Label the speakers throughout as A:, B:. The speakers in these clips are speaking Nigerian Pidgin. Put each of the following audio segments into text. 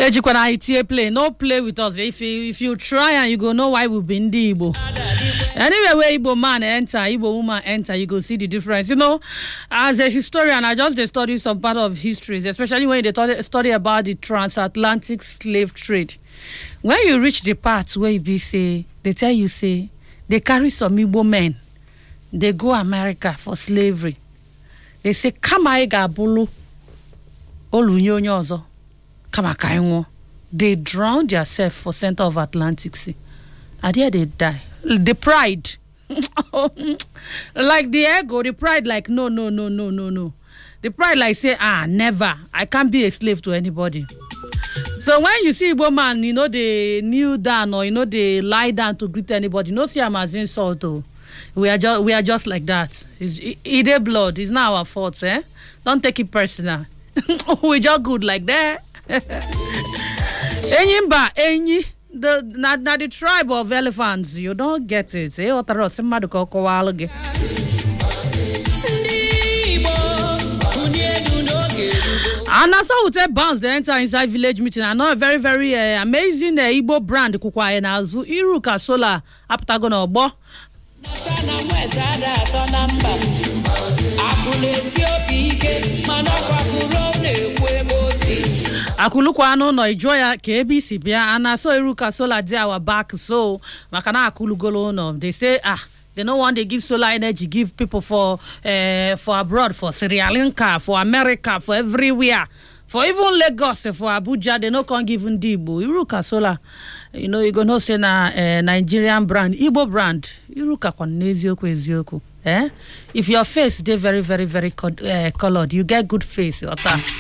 A: Ejikwana itie play, no play with us. If you try and you go know why we be in the Igbo. Anyway, where Igbo man enter, Igbo woman enter, you go see the difference. You know, as a historian, I just study some part of histories, especially when they study about the transatlantic slave trade. When you reach the part where you be say, they tell you say, they carry some Igbo men, they go America for slavery. They say, Kama ega bulu, olu nyozo. They drown themselves for center of Atlantic Sea. And there they die. The pride. Like the ego, the pride like, no. The pride like say, never. I can't be a slave to anybody. So when you see Igbo man, you know, they kneel down or, you know, they lie down to greet anybody. You know, see them as insult. Oh. We are just like that. It's their blood. It's not our fault, eh? Don't take it personal. We just good like that. Enyi the tribe of elephants, you don't get it. And that's how we bounce the enter inside village meeting. I know a very, very amazing Igbo brand kukwa na azu Iruka Solar aptago na ogbo. Akulukwa no ijoya KBC bia and so Iruka Solar dey our back so makana akulugolo no they say they no want they give solar energy give people for abroad, for Sri Lanka, for America, for everywhere, for even Lagos, for Abuja. They no can give Ndibo Iruka Solar. You know, you gonna say na Nigerian brand, Igbo brand. Iruka kwa nezioko ezioku. If your face they very, very, very colored, you get good face. My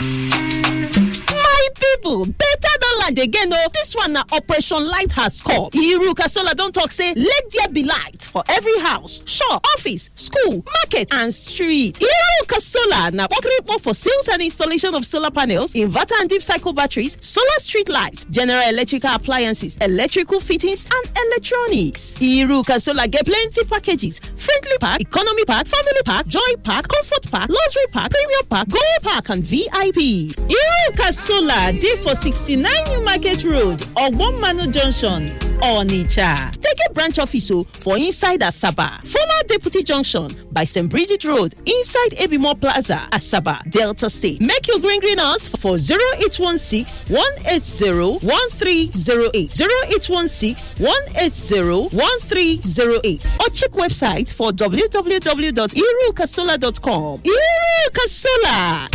B: people, better than land again. Oh, this one na Operation Light has come. Iruka Solar don't talk say, let there be light for every house, shop, office, school, market, and street. Iruka Solar na working for sales and installation of solar panels, inverter and deep cycle batteries, solar street lights, general electrical appliances, electrical fittings, and electronics. Iruka Solar get plenty packages: friendly pack, economy pack, family pack, joy pack, comfort pack, luxury pack, premium pack, gold pack, and VIP. Iruka Solar dey for 69 New Market Road, Ogbomanu Junction, Onitsha. Take a branch office for inside Asaba, former Deputy Junction by St. Bridget Road, inside Ebimo Plaza, Asaba, Delta State. Make your green us for 0816 180 1308, 0816 180 1308, or check website for www.irukasolar.com. Iruka Solar.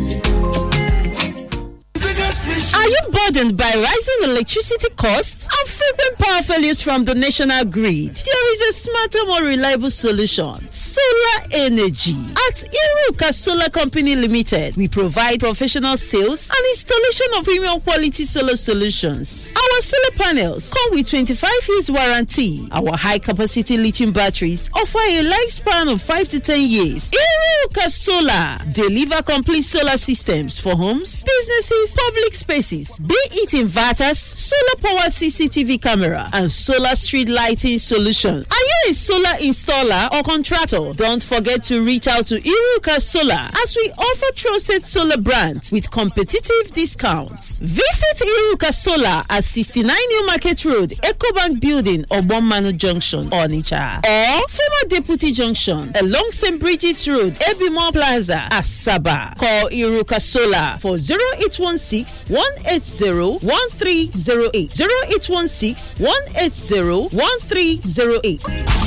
B: Are you burdened by rising electricity costs and frequent power failures from the national grid? There is a smarter, more reliable solution: solar energy. At Iruka Solar Company Limited, we provide professional sales and installation of premium quality solar solutions. Our solar panels come with 25 years warranty. Our high-capacity lithium batteries offer a lifespan of 5 to 10 years. Iruka Solar deliver complete solar systems for homes, businesses, public spaces, be it inverters, solar power CCTV camera, and solar street lighting solutions. Are you a solar installer or contractor? Don't forget to reach out to Iruka Solar as we offer trusted solar brands with competitive discounts. Visit Iruka Solar at 69 New Market Road, EcoBank Building, Ogbomanu Junction, Onitsha, or former Deputy Junction along St. Bridget's Road, Ebimo Plaza, Asaba. Call Iruka Solar for 0816 180 1308, 0816 180 1308.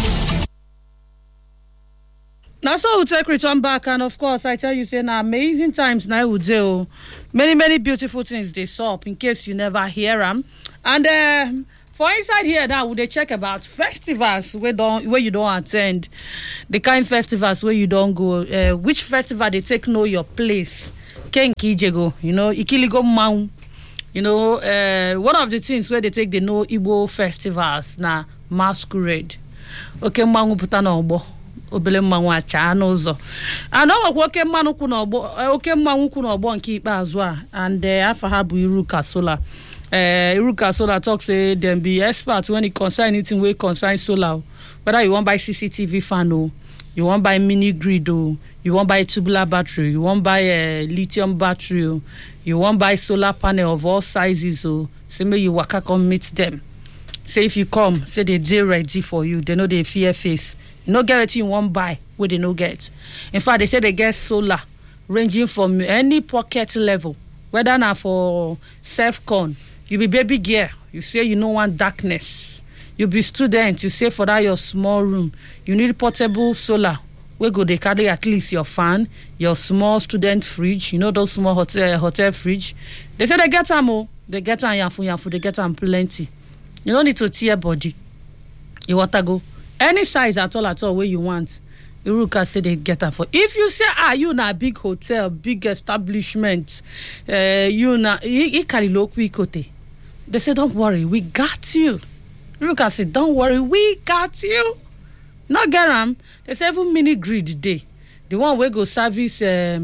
A: Now, so we'll take return back, and of course, I tell you, say now amazing times now we do many beautiful things they saw up in case you never hear them. And for inside here, now would they check about festivals where you don't attend, the kind festivals where you don't go, which festival they take know your place. Ken Kijego, you know, Ikiligo Mau. You know, one of the things where they take the no Igbo festivals na masquerade. Okay, Mangu Putana Obo. Obele mmanwu acha n'ụzọ ana oke mmanwu kwu n'ogbo oke mmanwu kwu n'ogbo nke ikpeazụ a and afa ha bụ Iruka Solar. Iruka Solar talk say them be experts when it concern anything wey concern solar, whether you want buy CCTV fan you wan buy mini grid o, you wan buy tubular battery, you wan buy lithium battery o, you wan buy solar panel of all sizes o, say make you waka come meet them. Say if you come, say they dey ready for you, they know they fear face. You no get wetin you wan buy wey they no get. In fact, they say they get solar ranging from any pocket level, whether na for self-con, you be baby girl, you say you no want darkness. You be student, you say for that your small room, you need portable solar. We go dey carry at least your fan, your small student fridge, you know those small hotel fridge. They say they get am o, they get am yafu, they get am plenty. You no need to tear body. You want to go any size at all where you want. Iruka say they get am for. If you say you na big hotel, big establishment, you na ikali lokwi kote. They say don't worry, we got you. Iruka say don't worry, we got you. Not get am. They say even mini grid day. The one wey go service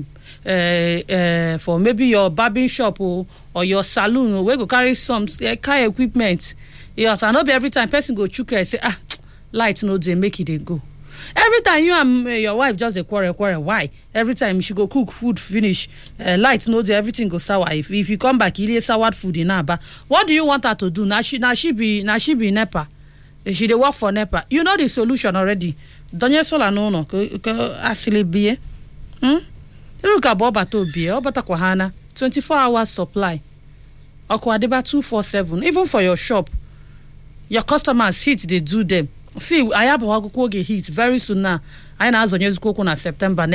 A: for maybe your barbing shop or your salon or wey go carry some car equipment. Yes, I know be every time person go chook and say light no dey make it dey go. Every time you and your wife just dey quarrel, why? Every time she go cook food finish, light no dey, everything go sour. If you come back, you eat soured food in Aba. What do you want her to do? Now she be NEPA. She dey work for NEPA. You know the solution already. Donye sola no asile biye. Iruka boba to biye, obata kwa hana 24 hours supply. Okwa deba 247. Even for your shop, your customers hit, they do them. See, I have a heat very soon now. I know September.